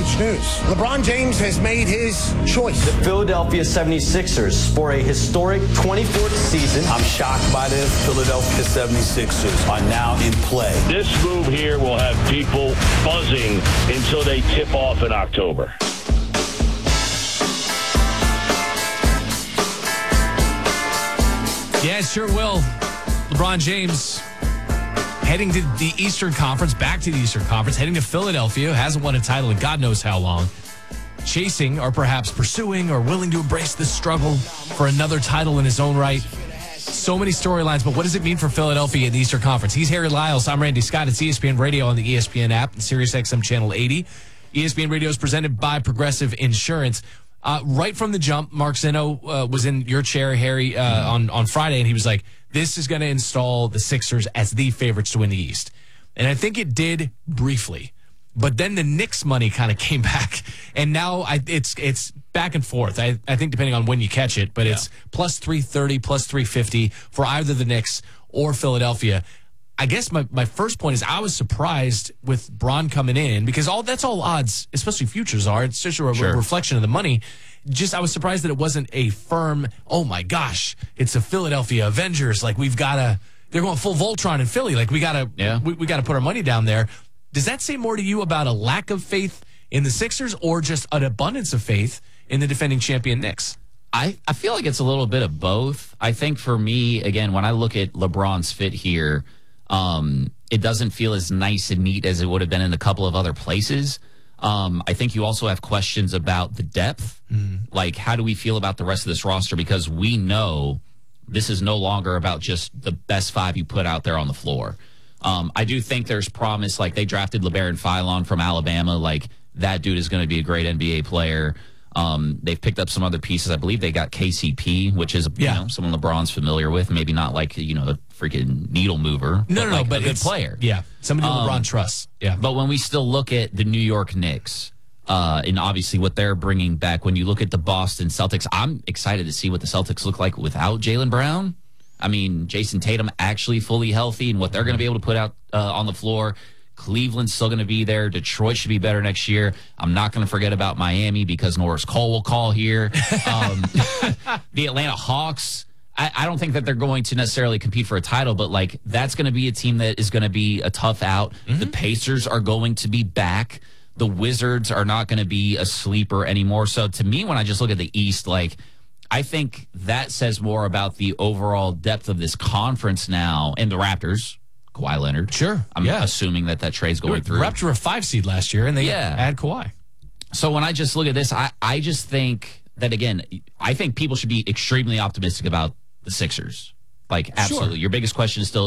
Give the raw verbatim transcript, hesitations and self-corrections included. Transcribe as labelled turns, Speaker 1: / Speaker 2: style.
Speaker 1: huge news. LeBron James has made his choice.
Speaker 2: The Philadelphia seventy-sixers for a historic twenty-fourth season.
Speaker 3: I'm shocked by this. Philadelphia seventy-sixers are now in play.
Speaker 4: This move here will have people buzzing until they tip off in October.
Speaker 5: Yeah, it sure will. LeBron James heading to the Eastern Conference, back to the Eastern Conference, heading to Philadelphia, hasn't won a title in God knows how long. Chasing or perhaps pursuing or willing to embrace the struggle for another title in his own right. So many storylines, but what does it mean for Philadelphia in the Eastern Conference? He's Harry Lyles. I'm Randy Scott. It's E S P N Radio on the E S P N app and Sirius X M Channel eighty. E S P N Radio is presented by Progressive Insurance. Uh, right from the jump, Mark Zinno uh, was in your chair, Harry, uh, mm-hmm. on, on Friday, and he was like, this is going to install the Sixers as the favorites to win the East. And I think it did briefly. But then the Knicks money kind of came back, and now I, it's it's back and forth. I, I think depending on when you catch it, but yeah. It's plus three thirty, plus three fifty for either the Knicks or Philadelphia. I guess my, my first point is I was surprised with Bron coming in because all that's all odds, especially futures are. It's just a re-
Speaker 6: sure.
Speaker 5: reflection of the money. Just I was surprised that it wasn't a firm, oh my gosh, it's a Philadelphia Avengers. Like we've got to, they're going full Voltron in Philly. Like we got to,
Speaker 6: yeah.
Speaker 5: we, we got to put our money down there. Does that say more to you about a lack of faith in the Sixers or just an abundance of faith in the defending champion Knicks?
Speaker 6: I, I feel like it's a little bit of both. I think for me, again, when I look at LeBron's fit here, um, it doesn't feel as nice and neat as it would have been in a couple of other places. Um, I think you also have questions about the depth. Mm. Like, how do we feel about the rest of this roster? Because we know this is no longer about just the best five you put out there on the floor. Um, I do think there's promise. Like, they drafted LeBaron Philon from Alabama. Like, that dude is going to be a great N B A player. Um, they've picked up some other pieces. I believe they got K C P, which is
Speaker 5: yeah.
Speaker 6: you know someone LeBron's familiar with. Maybe not like you know a freaking needle mover.
Speaker 5: No,
Speaker 6: but
Speaker 5: no,
Speaker 6: like
Speaker 5: no, but
Speaker 6: a good
Speaker 5: it's,
Speaker 6: player.
Speaker 5: Yeah, somebody
Speaker 6: um,
Speaker 5: LeBron trusts. Yeah,
Speaker 6: but when we still look at the New York Knicks, uh, and obviously what they're bringing back, when you look at the Boston Celtics, I'm excited to see what the Celtics look like without Jaylen Brown. I mean, Jason Tatum actually fully healthy, and what they're going to be able to put out uh, on the floor. Cleveland's still going to be there. Detroit should be better next year. I'm not going to forget about Miami because Norris Cole will call here. Um, the Atlanta Hawks, I, I don't think that they're going to necessarily compete for a title, but like that's going to be a team that is going to be a tough out. Mm-hmm. The Pacers are going to be back. The Wizards are not going to be a sleeper anymore. So to me, when I just look at the East, like I think that says more about the overall depth of this conference now. And the Raptors, Kawhi Leonard.
Speaker 5: Sure.
Speaker 6: I'm
Speaker 5: yeah.
Speaker 6: assuming that that trade's going through.
Speaker 5: Raptors were a five seed last year, and they
Speaker 6: yeah.
Speaker 5: add Kawhi.
Speaker 6: So when I just look at this, I, I just think that, again, I think people should be extremely optimistic about the Sixers. Like, absolutely.
Speaker 5: Sure.
Speaker 6: Your biggest question is still,